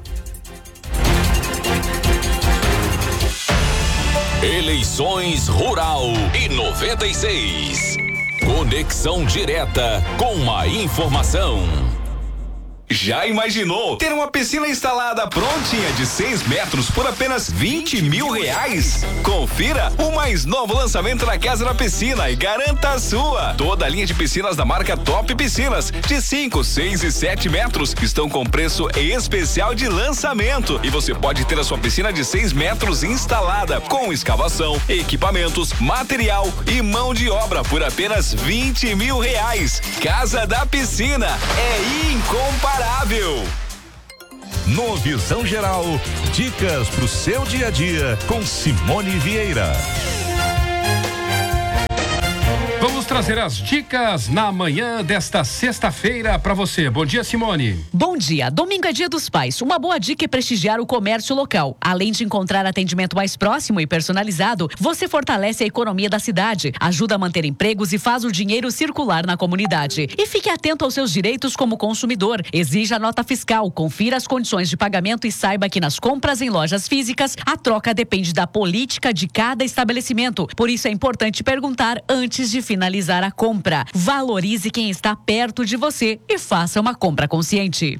Eleições Rural e noventa e seis. Conexão direta com a informação. Já imaginou ter uma piscina instalada prontinha de seis metros por apenas vinte mil reais? Confira o mais novo lançamento na Casa da Piscina e garanta a sua. Toda a linha de piscinas da marca Top Piscinas de cinco, seis e sete metros estão com preço especial de lançamento e você pode ter a sua piscina de seis metros instalada com escavação, equipamentos, material e mão de obra por apenas vinte mil reais. Casa da Piscina é incomparável. No Visão Geral, dicas pro seu dia a dia com Simone Vieira. Vamos trazer as dicas na manhã desta sexta-feira para você. Bom dia, Simone. Bom dia. Domingo é Dia dos Pais. Uma boa dica é prestigiar o comércio local. Além de encontrar atendimento mais próximo e personalizado, você fortalece a economia da cidade, ajuda a manter empregos e faz o dinheiro circular na comunidade. E fique atento aos seus direitos como consumidor. Exija a nota fiscal, confira as condições de pagamento e saiba que nas compras em lojas físicas, a troca depende da política de cada estabelecimento. Por isso é importante perguntar antes de finalizar a compra. Valorize quem está perto de você e faça uma compra consciente.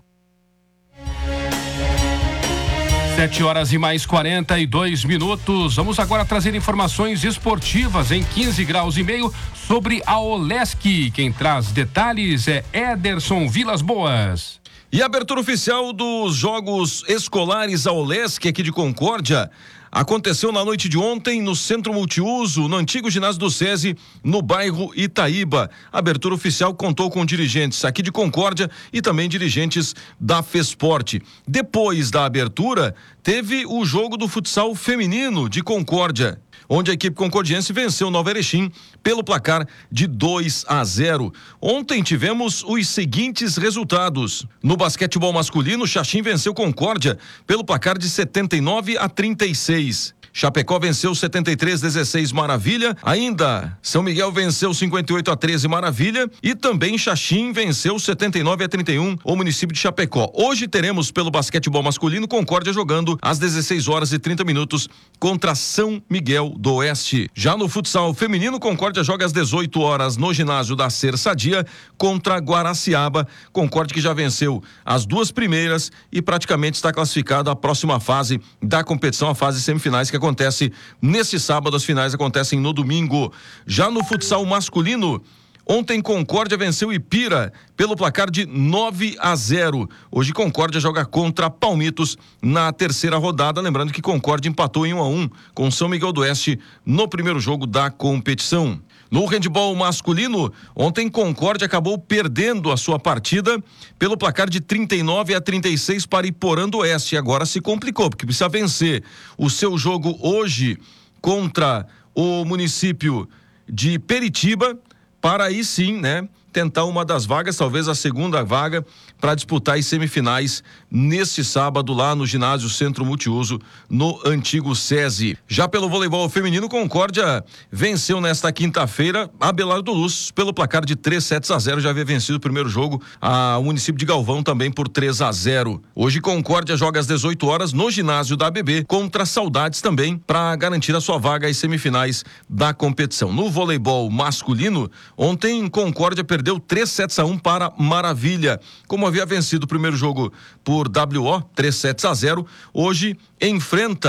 Sete horas e mais quarenta e dois minutos. Vamos agora trazer informações esportivas em quinze graus e meio sobre a Olesc. Quem traz detalhes é Ederson Vilas Boas. E a abertura oficial dos Jogos Escolares Aulesc aqui de Concórdia aconteceu na noite de ontem no Centro Multiuso, no antigo ginásio do SESI, no bairro Itaíba. A abertura oficial contou com dirigentes aqui de Concórdia e também dirigentes da FESPORT. Depois da abertura, teve o jogo do futsal feminino de Concórdia, onde a equipe concordiense venceu Nova Erechim pelo placar de dois a zero. Ontem tivemos os seguintes resultados. No basquetebol masculino, Xaxim venceu Concórdia pelo placar de setenta e nove a trinta e seis. Chapecó venceu setenta e três a dezesseis Maravilha, ainda São Miguel venceu cinquenta e oito a treze Maravilha e também Xaxim venceu setenta e nove a trinta e um o município de Chapecó. Hoje teremos pelo basquetebol masculino Concórdia jogando às dezesseis horas e trinta minutos contra São Miguel do Oeste. Já no futsal feminino, Concórdia joga às dezoito horas no ginásio da Ser Sadia contra Guaraciaba. Concórdia que já venceu as duas primeiras e praticamente está classificado à próxima fase da competição, a fase semifinais que acontece nesse sábado. As finais acontecem no domingo. Já no futsal masculino, ontem Concórdia venceu Ipira pelo placar de nove a zero. Hoje Concórdia joga contra Palmitos na terceira rodada, lembrando que Concórdia empatou em um a um com São Miguel do Oeste no primeiro jogo da competição. No handebol masculino, ontem Concórdia acabou perdendo a sua partida pelo placar de trinta e nove a trinta e seis para Iporã do Oeste. Agora se complicou, porque precisa vencer o seu jogo hoje contra o município de Peritiba, para aí sim, né, tentar uma das vagas, talvez a segunda vaga, para disputar as semifinais neste sábado lá no ginásio Centro Multiuso, no antigo SESI. Já pelo voleibol feminino, Concórdia venceu nesta quinta-feira a Abelardo Luz pelo placar de três sets a zero. Já havia vencido o primeiro jogo a, o município de Galvão também por três a zero. Hoje Concórdia joga às dezoito horas no ginásio da A B B contra Saudades também, para garantir a sua vaga às semifinais da competição. No voleibol masculino, ontem Concórdia perdeu três sets a um para Maravilha. Como havia vencido o primeiro jogo por W O, três sets a zero, hoje enfrenta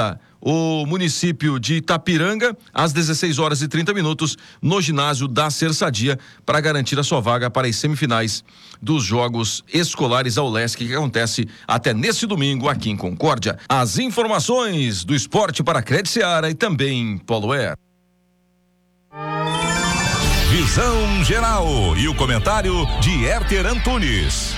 o município de Itapiranga, às dezesseis horas e trinta minutos, no ginásio da Cerçadia, para garantir a sua vaga para as semifinais dos Jogos Escolares ao Lesc, que acontece até neste domingo aqui em Concórdia. As informações do esporte para Cred Seara e também Polo Air. Visão Geral e o comentário de Herter Antunes.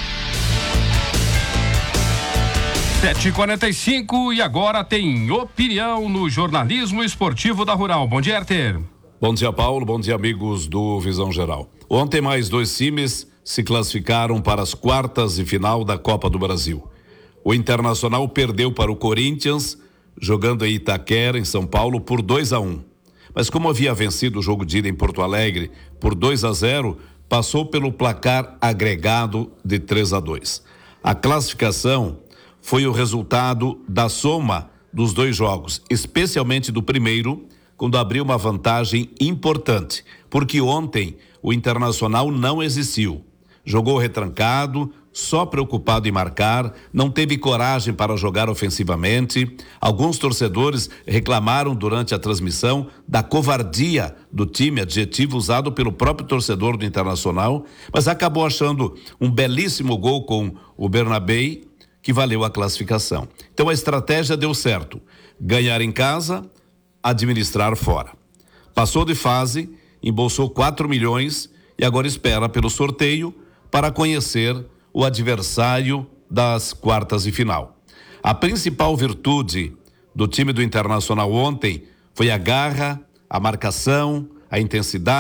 sete e quarenta e cinco e agora tem opinião no jornalismo esportivo da Rural. Bom dia, Herter. Bom dia, Paulo. Bom dia, amigos do Visão Geral. Ontem mais dois times se classificaram para as quartas de final da Copa do Brasil. O Internacional perdeu para o Corinthians, jogando em Itaquera, em São Paulo, por dois a um. Mas como havia vencido o jogo de ida em Porto Alegre por dois a zero, passou pelo placar agregado de três a dois. A classificação foi o resultado da soma dos dois jogos, especialmente do primeiro, quando abriu uma vantagem importante, porque ontem o Internacional não existiu. Jogou retrancado, só preocupado em marcar, não teve coragem para jogar ofensivamente. Alguns torcedores reclamaram durante a transmissão da covardia do time, adjetivo usado pelo próprio torcedor do Internacional, mas acabou achando um belíssimo gol com o Bernabei, que valeu a classificação. Então a estratégia deu certo: ganhar em casa, administrar fora. Passou de fase, embolsou quatro milhões e agora espera pelo sorteio para conhecer o adversário das quartas de final. A principal virtude do time do Internacional ontem foi a garra, a marcação, a intensidade.